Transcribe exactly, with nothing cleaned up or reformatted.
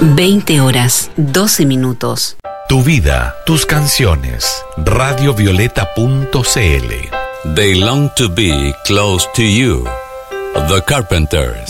veinte horas, doce minutos. Tu vida, tus canciones. radio violeta punto c l. They long to be close to you. The Carpenters.